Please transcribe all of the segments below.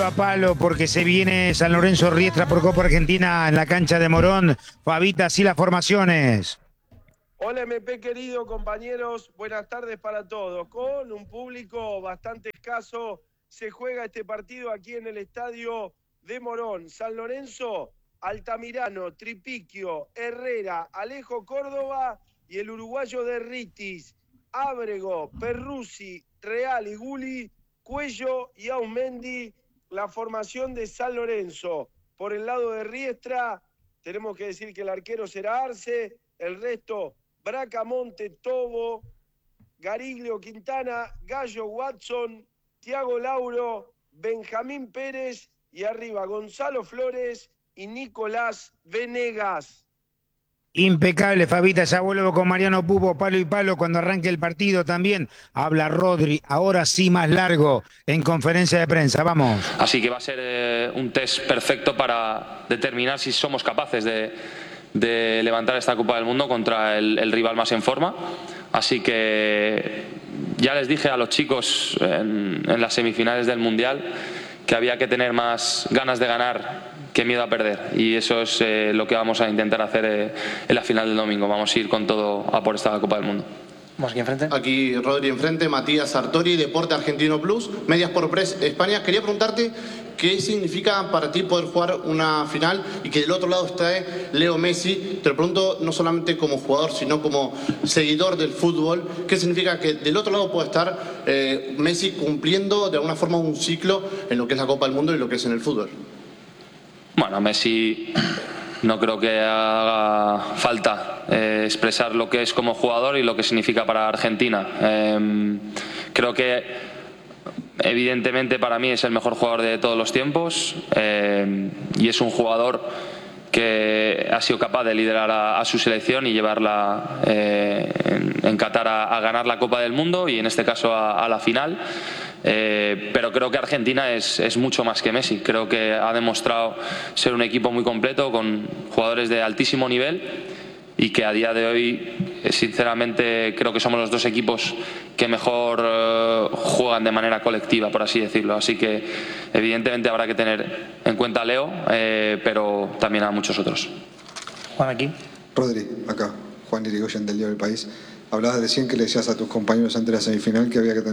A palo porque se viene San Lorenzo Riestra por Copa Argentina en la cancha de Morón. Fabita, así las formaciones. Hola MP querido, compañeros, buenas tardes para todos. Con un público bastante escaso se juega este partido aquí en el estadio de Morón. San Lorenzo, Altamirano, Tripiquio, Herrera, Alejo Córdoba y el uruguayo de Ritis, Ábrego, Perruzzi, Real y Guli, Cuello y Aumendi. La formación de San Lorenzo. Por el lado de Riestra, tenemos que decir que el arquero será Arce, el resto Bracamonte, Tobo, Gariglio, Quintana, Gallo, Watson, Tiago Lauro, Benjamín Pérez y arriba Gonzalo Flores y Nicolás Venegas. Impecable, Fabita, ya vuelvo con Mariano Pupo, palo y palo cuando arranque el partido también. Habla Rodri, ahora sí más largo, en conferencia de prensa, vamos. Así que va a ser un test perfecto para determinar si somos capaces de levantar esta Copa del Mundo contra el rival más en forma. Así que ya les dije a los chicos en las semifinales del Mundial que había que tener más ganas de ganar que miedo a perder, y eso es lo que vamos a intentar hacer en la final del domingo. Vamos a ir con todo a por esta Copa del Mundo. Vamos aquí enfrente. Aquí Rodri enfrente, Matías Sartori, Deporte Argentino Plus, Medias por Press España. Quería preguntarte qué significa para ti poder jugar una final y que del otro lado esté Leo Messi. Te lo pregunto no solamente como jugador, sino como seguidor del fútbol. ¿Qué significa que del otro lado pueda estar Messi cumpliendo de alguna forma un ciclo en lo que es la Copa del Mundo y lo que es en el fútbol? Bueno, Messi no creo que haga falta expresar lo que es como jugador y lo que significa para Argentina. Creo que evidentemente para mí es el mejor jugador de todos los tiempos, y es un jugador que ha sido capaz de liderar a su selección y llevarla en Qatar a ganar la Copa del Mundo y en este caso a la final. Pero creo que Argentina es mucho más que Messi. Creo que ha demostrado ser un equipo muy completo con jugadores de altísimo nivel y que a día de hoy sinceramente creo que somos los dos equipos que mejor juegan de manera colectiva, por así decirlo. Así que evidentemente habrá que tener en cuenta a Leo, pero también a muchos otros. Juan aquí. Rodri, acá. Juan Irigoyen del Diario del País. Hablabas recién que le decías a tus compañeros antes de la semifinal que había que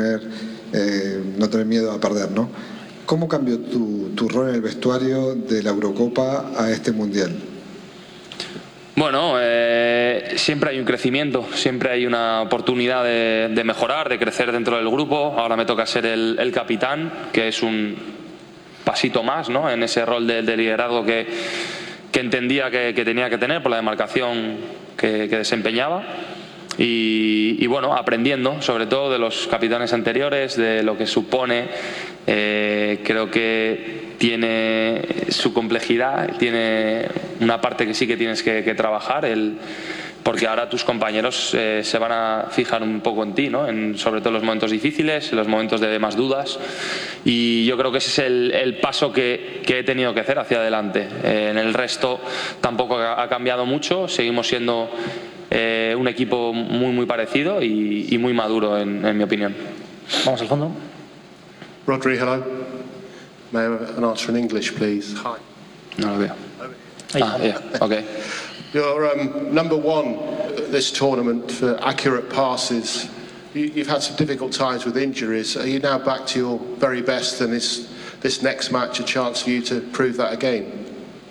no tener miedo a perder, ¿no? ¿Cómo cambió tu rol en el vestuario de la Eurocopa a este Mundial? Bueno, siempre hay un crecimiento, siempre hay una oportunidad de mejorar, de crecer dentro del grupo. Ahora me toca ser el capitán, que es un pasito más, ¿no?, en ese rol de liderazgo que entendía que tenía que tener por la demarcación que desempeñaba. Y bueno, aprendiendo sobre todo de los capitanes anteriores, de lo que supone. Creo que tiene su complejidad, tiene una parte que sí que tienes que trabajar, porque ahora tus compañeros se van a fijar un poco en ti, ¿no?, sobre todo en los momentos difíciles, en los momentos de más dudas, y yo creo que ese es el paso que he tenido que hacer hacia adelante. En el resto tampoco ha cambiado mucho, seguimos siendo un equipo muy parecido y muy maduro en mi opinión. Vamos al fondo. Rodri, hello. May I have an answer in English, please? Hi. No lo veo. Yeah, okay. You're number one at this tournament for accurate passes. You've had some difficult times with injuries. Are you now back to your very best, and is this next match a chance for you to prove that again?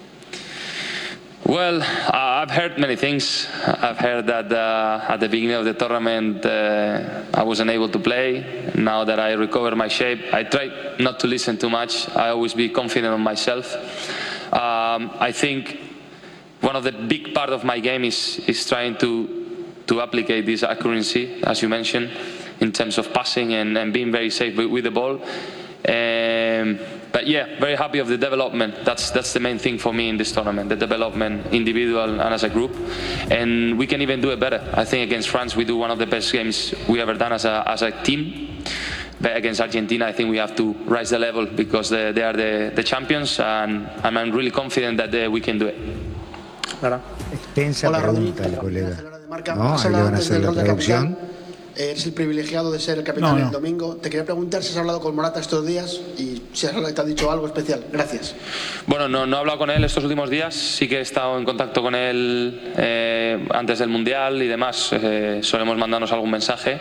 Well, I've heard many things. I've heard that at the beginning of the tournament I wasn't able to play. Now that I recovered my shape, I try not to listen too much. I always be confident on myself. I think one of the big part of my game is trying to apply this accuracy, as you mentioned, in terms of passing and being very safe with the ball. But yeah, very happy of the development. That's the main thing for me in this tournament, the development, individual and as a group. And we can even do it better. I think against France we do one of the best games we ever done as a team. But against Argentina I think we have to rise the level because they are the champions, and I'm really confident that we can do it. Extensa Hola, pregunta Rodri. el colega. Hacedora de marca. No, ahí le van a hacer la traducción. eres el privilegiado de ser el capitán el domingo. Te quería preguntar si has hablado con Morata estos días y si te ha dicho algo especial. Gracias. Bueno, no he hablado con él estos últimos días, sí que he estado en contacto con él antes del Mundial y demás, solemos mandarnos algún mensaje.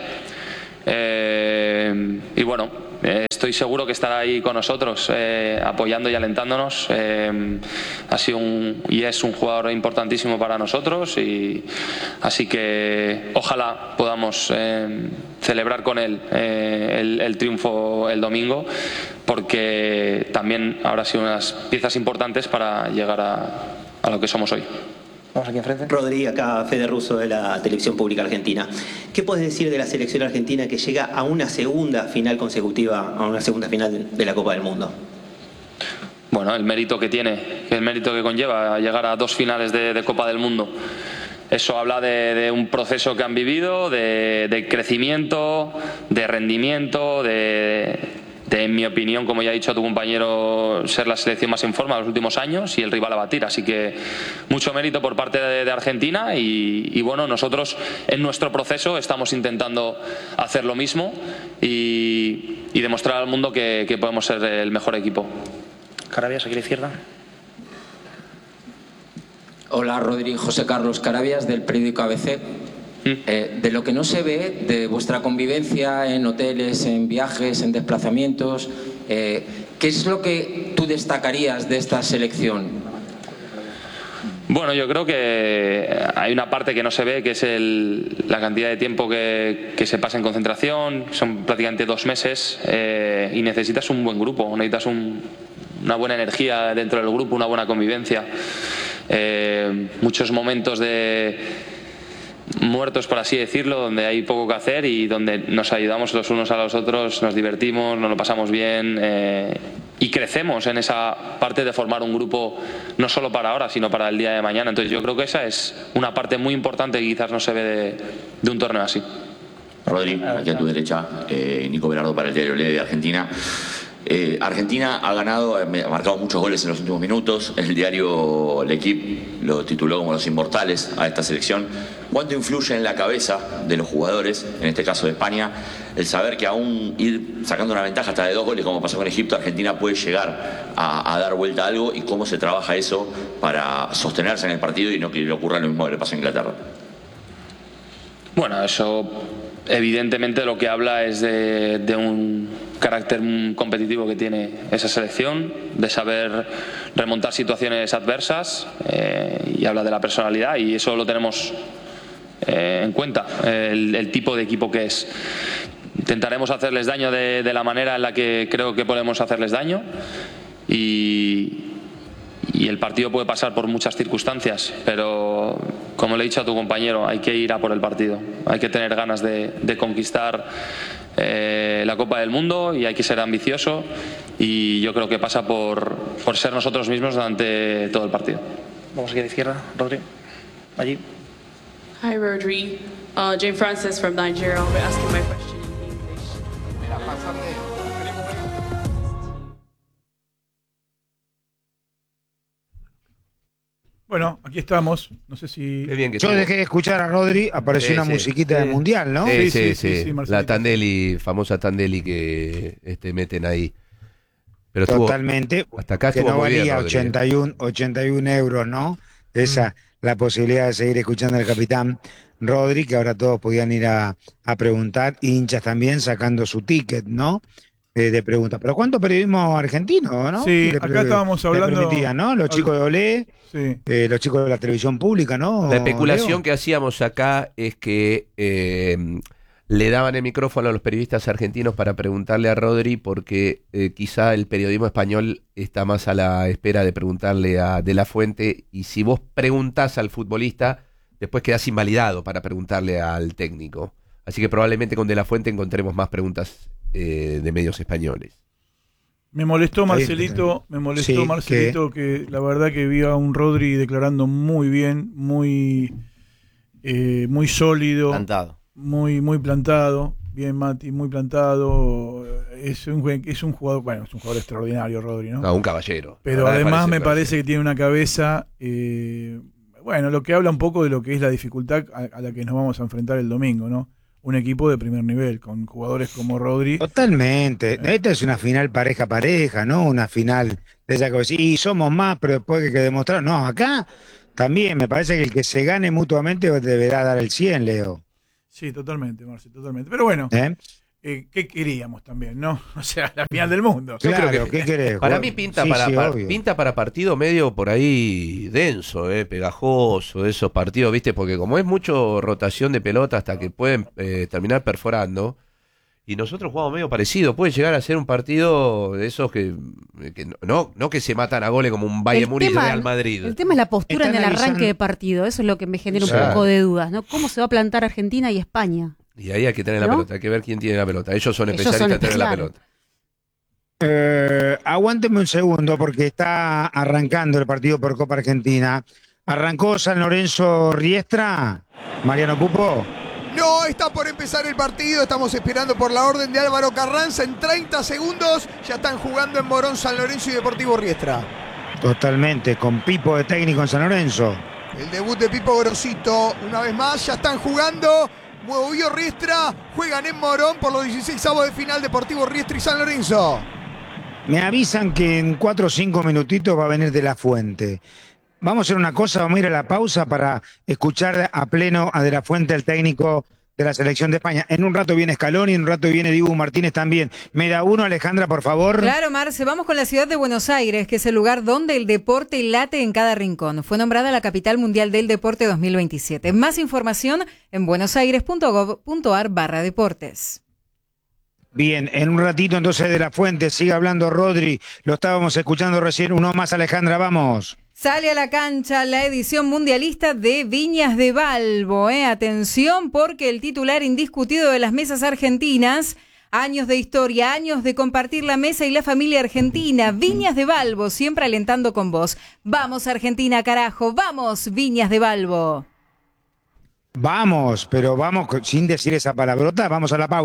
Y bueno, estoy seguro que estará ahí con nosotros, apoyando y alentándonos. Ha sido y es un jugador importantísimo para nosotros, y así que ojalá podamos celebrar con él el triunfo el domingo, porque también habrá sido unas piezas importantes para llegar a lo que somos hoy. Vamos aquí enfrente. Rodri, acá Fede Russo de la Televisión Pública Argentina. ¿Qué puedes decir de la selección argentina que llega a una segunda final consecutiva, a una segunda final de la Copa del Mundo? Bueno, el mérito que tiene, el mérito que conlleva llegar a 2 finales de Copa del Mundo. Eso habla de un proceso que han vivido, de crecimiento, de rendimiento, en mi opinión, como ya ha dicho tu compañero, ser la selección más en forma de los últimos años y el rival a batir. Así que mucho mérito por parte de Argentina y bueno, nosotros en nuestro proceso estamos intentando hacer lo mismo y demostrar al mundo que podemos ser el mejor equipo. Carabias, aquí a la izquierda. Hola, Rodri. José Carlos Carabias, del periódico ABC. De lo que no se ve de vuestra convivencia en hoteles, en viajes, en desplazamientos, ¿qué es lo que tú destacarías de esta selección? Bueno, yo creo que hay una parte que no se ve, que es la cantidad de tiempo que se pasa en concentración. Son prácticamente 2 meses, y necesitas un buen grupo, necesitas una buena energía dentro del grupo, una buena convivencia. Muchos momentos muertos, por así decirlo, donde hay poco que hacer y donde nos ayudamos los unos a los otros, nos divertimos, nos lo pasamos bien, y crecemos en esa parte de formar un grupo no solo para ahora, sino para el día de mañana. Entonces yo creo que esa es una parte muy importante que quizás no se ve de un torneo así. Rodri, aquí a tu derecha, Nico Berardo para el diario Le de Argentina. Argentina ha marcado muchos goles en los últimos minutos. El diario L'Equipe lo tituló como los inmortales a esta selección. ¿Cuánto influye en la cabeza de los jugadores, en este caso de España, el saber que aún ir sacando una ventaja hasta de 2 goles, como pasó con Egipto, Argentina puede llegar a dar vuelta a algo, y cómo se trabaja eso para sostenerse en el partido y no que le ocurra lo mismo que le pasó a Inglaterra? Bueno, eso evidentemente lo que habla es de un carácter competitivo que tiene esa selección, de saber remontar situaciones adversas, y habla de la personalidad, y eso lo tenemos en cuenta, el tipo de equipo que es. Intentaremos hacerles daño de la manera en la que creo que podemos hacerles daño, y el partido puede pasar por muchas circunstancias, pero como le he dicho a tu compañero, hay que ir a por el partido, hay que tener ganas de conquistar la Copa del Mundo, y hay que ser ambicioso, y yo creo que pasa por ser nosotros mismos durante todo el partido. Vamos aquí a la izquierda, Rodri, allí. Hi, Rodri. Jane Francis from Nigeria. I'll be asking my question in English. Bueno, aquí estamos. No sé si... Yo dejé de escuchar a Rodri, apareció una musiquita del Mundial, ¿no? Sí. La Tandeli, famosa Tandeli que meten ahí. Pero totalmente. Hasta acá que no valía 81 euros, ¿no? La posibilidad de seguir escuchando al capitán Rodri, que ahora todos podían ir a preguntar, hinchas también sacando su ticket, ¿no? De preguntas. Pero ¿cuánto periodismo argentino, no? Sí, acá estábamos hablando... ¿no? Los chicos de Olé, los chicos de la televisión pública, ¿no? La especulación que hacíamos acá es que le daban el micrófono a los periodistas argentinos para preguntarle a Rodri, porque quizá el periodismo español está más a la espera de preguntarle a De La Fuente, y si vos preguntás al futbolista, después quedás invalidado para preguntarle al técnico. Así que probablemente con De La Fuente encontremos más preguntas de medios españoles. Me molestó Marcelito, que la verdad que vi a un Rodri declarando muy bien, muy sólido. Plantado. Muy plantado, bien Mati, muy plantado. Es un jugador, bueno, es un jugador extraordinario, Rodri, ¿no? Un caballero. Pero además me parece que tiene una cabeza, bueno, lo que habla un poco de lo que es la dificultad a la que nos vamos a enfrentar el domingo, ¿no? un equipo de primer nivel, con jugadores como Rodri. Totalmente. Esta es una final pareja, ¿no? Una final de esa cosa. Y somos más, pero después hay que demostrar. No, acá también me parece que el que se gane mutuamente deberá dar el 100, Leo. Sí, totalmente, Marce, totalmente. Pero bueno, ¿qué queríamos también, no? O sea, la final del mundo. Claro, ¿qué querés? Para mí pinta para partido medio por ahí denso, pegajoso, de esos partidos, ¿viste? Porque como es mucho rotación de pelota hasta que pueden terminar perforando, y nosotros jugamos medio parecido, puede llegar a ser un partido de esos que no que se matan a goles como un Bayern Múnich Real Madrid. El tema es la postura en el arranque de partido, eso es lo que me genera un poco de dudas, ¿no? ¿Cómo se va a plantar Argentina y España? Y ahí hay que tener la pelota, hay que ver quién tiene la pelota. Ellos son especialistas en tener la pelota. Aguánteme un segundo porque está arrancando el partido por Copa Argentina. ¿Arrancó San Lorenzo Riestra? Mariano Pupo. No, está por empezar el partido, estamos esperando por la orden de Álvaro Carranza. En 30 segundos ya están jugando en Morón, San Lorenzo y Deportivo Riestra. Totalmente, con Pipo de técnico en San Lorenzo. El debut de Pipo Grosito, una vez más, ya están jugando. Movió Riestra, juegan en Morón por los 16avos de final Deportivo Riestra y San Lorenzo. Me avisan que en 4 o 5 minutitos va a venir De La Fuente. Vamos a hacer una cosa, vamos a ir a la pausa para escuchar a pleno a De La Fuente, el técnico de la selección de España. En un rato viene Scaloni, en un rato viene Dibu Martínez también. Me da uno, Alejandra, por favor. Claro, Marce, vamos con la ciudad de Buenos Aires, que es el lugar donde el deporte late en cada rincón. Fue nombrada la capital mundial del deporte 2027. Más información en buenosaires.gov.ar/deportes. Bien, en un ratito entonces De La Fuente, sigue hablando Rodri, lo estábamos escuchando recién, uno más, Alejandra, vamos. Sale a la cancha la edición mundialista de Viñas de Valvo. Atención, porque el titular indiscutido de las mesas argentinas, años de historia, años de compartir la mesa y la familia argentina. Viñas de Valvo, siempre alentando con vos. Vamos Argentina, carajo, vamos Viñas de Valvo. Vamos, pero vamos sin decir esa palabrota, vamos a la pausa.